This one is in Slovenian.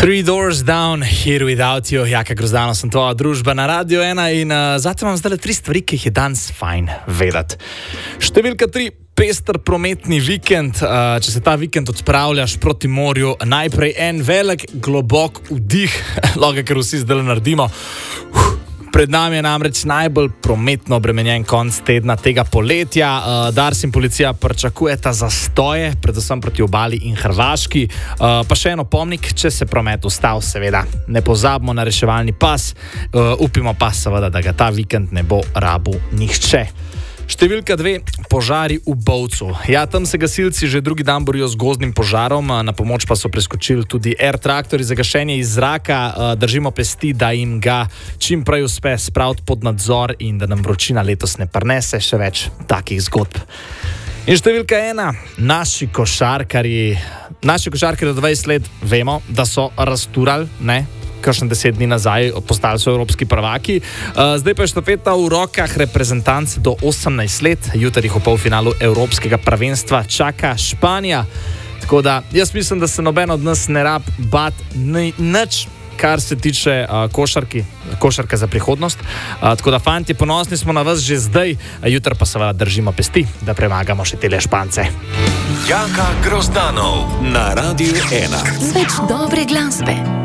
Three Doors Down, Here Without You, Jaka Grozdano, sem tvoja družba na Radio 1 in zate vam zdaj 3 stvari, ki jih je danes fajn vedeti. Številka 3, pester prometni vikend. Če se ta vikend odpravljaš proti morju, najprej en velik, globok vdih, lahko kar vsi zdaj naredimo. Pred nami je namreč najbolj prometno obremenjen konc tedna tega poletja. Dars in policija pričakujeta zastoje, predvsem proti obali in Hrvaški. Pa še eno pomnik, če se promet ustav, seveda ne pozabimo na reševalni pas. Upimo pa seveda, da ga ta vikend ne bo rabil nihče. Številka 2, požari v Bovcu. Ja, tam se gasilci že drugi dan borijo z gozdnim požarom, na pomoč pa so preskočili tudi air traktorji za gašenje iz zraka. Držimo pesti, da jim ga čim prej uspe spraviti pod nadzor in da nam vročina letos ne prinese še več takih zgodb. In številka 1, naši košarkarji do 20 let vemo, da so rasturali, ne? Kakšen 10 dni nazaj postali so evropski prvaki. Zdaj pa je štafeta v rokah reprezentanc do 18 let. Jutri jih v polfinalu evropskega prvenstva čaka Španija. Tako da jaz mislim, da se noben od nas ne rab bati nič, kar se tiče košarke za prihodnost. Tako da, fantje, ponosni smo na vas že zdaj, jutri pa seveda držimo pesti, da premagamo še tele Špance. Jaka Grozdanov na Radio 1. Več dobre glasbe.